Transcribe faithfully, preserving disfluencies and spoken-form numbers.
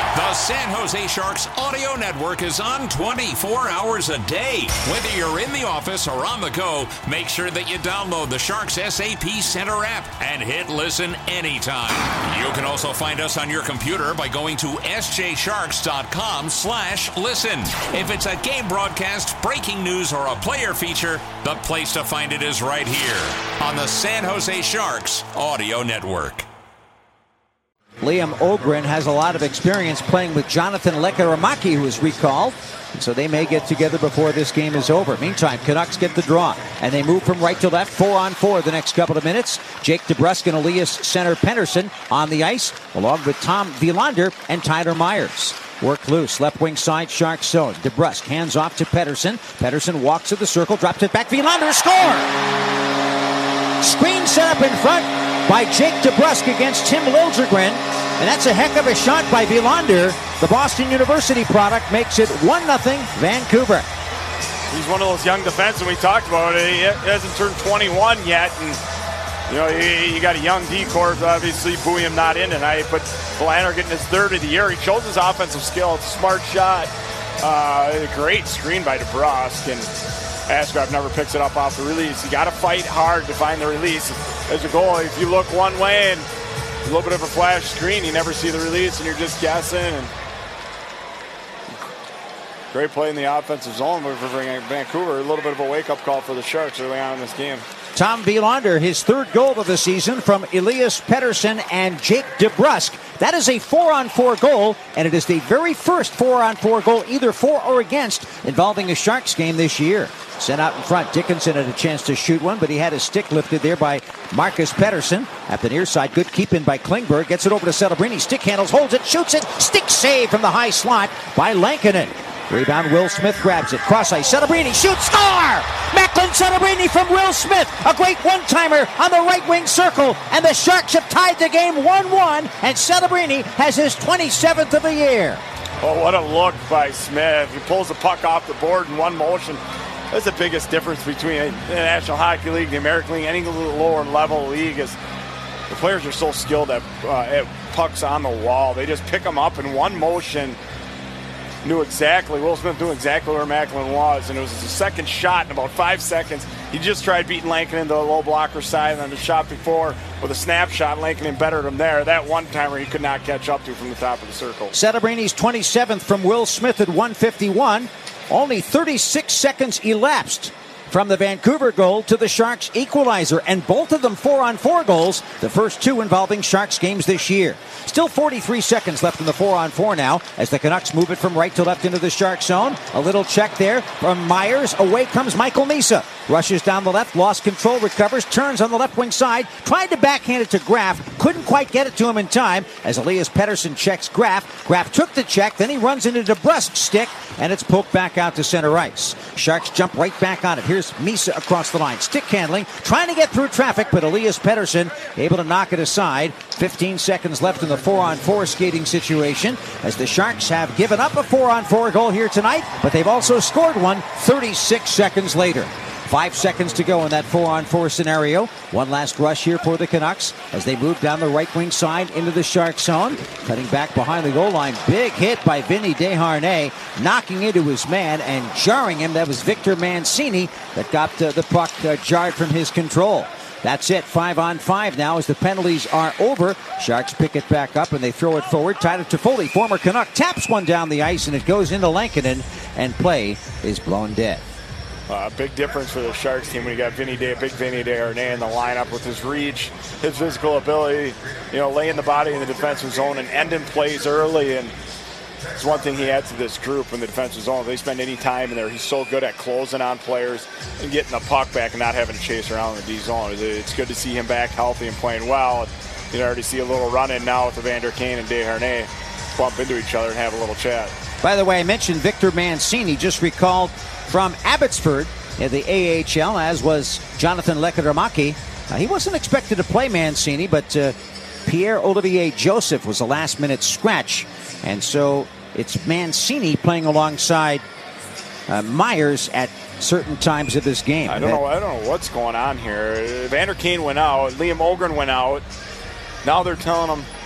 The San Jose Sharks audio network is on twenty-four hours a day. Whether you're in the office or on the go, make sure that you download the Sharks S A P Center app and hit listen anytime. You can also find us on your computer by going to s j sharks dot com slash listen. If it's a game broadcast, breaking news, or a player feature, the place to find it is right here on the San Jose Sharks audio network. Liam Ogren has a lot of experience playing with Jonathan Lekkerimäki, who is recalled. And so they may get together before this game is over. Meantime, Canucks get the draw, and they move from right to left, four on four the next couple of minutes. Jake DeBrusk and Elias Center Pettersson on the ice, along with Tom Willander and Tyler Myers. Work loose, left wing side, Sharks zone. DeBrusk hands off to Pettersson. Pettersson walks to the circle, drops it back. Willander score! Screen set up in front by Jake DeBrusk against Tim Liljegren. And that's a heck of a shot by Willander. The Boston University product makes it one nothing Vancouver. He's one of those young defensemen we talked about. He hasn't turned twenty-one yet. And, you know, you, you got a young D-corps, obviously, Buium not in tonight. But Willander getting his third of the year. He shows his offensive skill. It's a smart shot. Uh, a great screen by DeBrusk. And Ashcraft never picks it up off the release. You got to fight hard to find the release. As a goal, if you look one way and a little bit of a flash screen, you never see the release, and you're just guessing. And great play in the offensive zone for Vancouver. A little bit of a wake-up call for the Sharks early on in this game. Tom Willander, his third goal of the season from Elias Pettersson and Jake DeBrusk. That is a four-on-four goal, and it is the very first four-on-four goal, either for or against, involving a Sharks game this year. Sent out in front, Dickinson had a chance to shoot one, but he had his stick lifted there by Marcus Pettersson. At the near side, good keep-in by Klingberg. Gets it over to Celebrini. Stick handles, holds it, shoots it. Stick save from the high slot by Lankinen. Rebound, Will Smith grabs it. Cross ice, Celebrini shoots, score! Macklin Celebrini from Will Smith. A great one-timer on the right wing circle. And the Sharks have tied the game one one. And Celebrini has his twenty-seventh of the year. Oh, what a look by Smith. He pulls the puck off the board in one motion. That's the biggest difference between the National Hockey League, the American League, any lower level league is the players are so skilled at, uh, at pucks on the wall. They just pick them up in one motion. Knew exactly, Will Smith knew exactly where Macklin was, and it was his second shot in about five seconds. He just tried beating Lankinen into the low blocker side, and then the shot before with a snapshot, Lankinen bettered him there. That one-timer he could not catch up to from the top of the circle. Celebrini's twenty-seventh from Will Smith at one fifty-one. Only thirty-six seconds elapsed from the Vancouver goal to the Sharks equalizer, and both of them four-on-four goals, the first two involving Sharks games this year. Still forty-three seconds left in the four-on-four now as the Canucks move it from right to left into the Shark zone. A little check there from Myers. Away comes Michael Misa. Rushes down the left, lost control, recovers, turns on the left wing side, tried to backhand it to Graf, couldn't quite get it to him in time as Elias Pettersson checks Graf. Graf took the check, then he runs into DeBrusk's stick, and it's poked back out to center ice. Sharks jump right back on it. Here's Misa across the line. Stick handling, trying to get through traffic, but Elias Pettersson able to knock it aside. fifteen seconds left in the four-on-four skating situation as the Sharks have given up a four-on-four goal here tonight, but they've also scored one thirty-six seconds later. Five seconds to go in that four-on-four scenario. One last rush here for the Canucks as they move down the right wing side into the Shark zone. Cutting back behind the goal line. Big hit by Vinny Desharnais, knocking into his man and jarring him. That was Victor Mancini that got uh, the puck uh, jarred from his control. That's it. Five on five now as the penalties are over. Sharks pick it back up and they throw it forward. Tyler Toffoli, former Canuck, taps one down the ice and it goes into Lankinen and play is blown dead. A uh, big difference for the Sharks team when you got Vinny Day, big Vinny Desharnais in the lineup with his reach, his physical ability, you know, laying the body in the defensive zone and ending plays early. And it's one thing he adds to this group in the defensive zone. If they spend any time in there, he's so good at closing on players and getting the puck back and not having to chase around in the D zone. It's good to see him back healthy and playing well. You can already see a little run in now with Evander Kane and Desharnais bump into each other and have a little chat. By the way, I mentioned Victor Mancini, just recalled from Abbotsford in the A H L, as was Jonathan Lekkerimäki. Uh, he wasn't expected to play Mancini, but uh, Pierre-Olivier Joseph was a last-minute scratch. And so it's Mancini playing alongside uh, Myers at certain times of this game. I don't know. I don't know what's going on here. Evander Kane went out. Liam Ogren went out. Now they're telling him